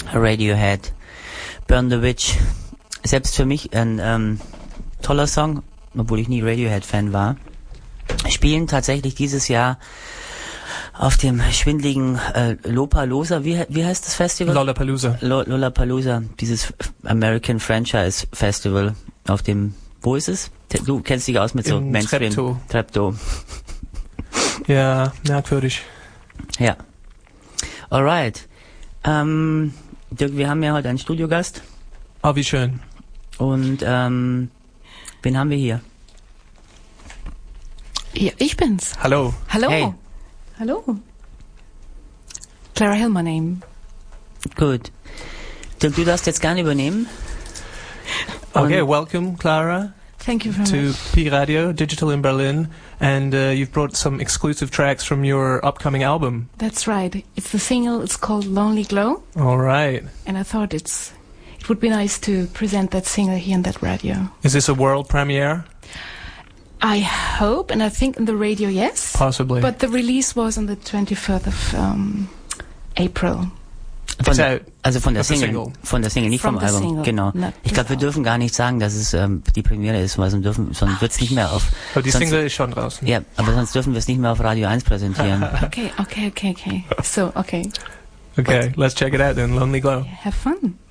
Radiohead, Burn the Witch. Selbst für mich ein toller Song, obwohl ich nie Radiohead-Fan war. Spielen tatsächlich dieses Jahr auf dem schwindligen Lollapalooza, wie heißt das Festival? Lollapalooza. Lollapalooza, dieses American Franchise Festival auf dem, wo ist es? Du kennst dich aus mit so Mainstream. Treptow. Ja, merkwürdig. Ja. Alright. Dirk, wir haben ja heute einen Studiogast. Oh, wie schön. Und wen haben wir hier? Ja, ich bin's. Hallo. Hallo. Hey. Hallo. Clara Hill, my name. Gut. Dirk, du darfst jetzt gerne übernehmen. Okay, welcome, Clara. Thank you very to much. P Radio Digital in Berlin, and you've brought some exclusive tracks from your upcoming album. That's right. It's the single. It's called Lonely Glow. All right. And I thought it would be nice to present that single here on that radio. Is this a world premiere? I hope, and I think in the radio, yes. Possibly. But the release was on the 24th of April. Also von der Single, nicht vom Album. Single, genau. Ich glaube, wir dürfen gar nicht sagen, dass es die Premiere ist, weil sonst wird es nicht mehr auf. Aber die Single ist schon draußen. Ja, aber sonst dürfen wir es nicht mehr auf Radio 1 präsentieren. Okay. So, okay. Okay, let's check it out then. Lonely Glow. Have fun.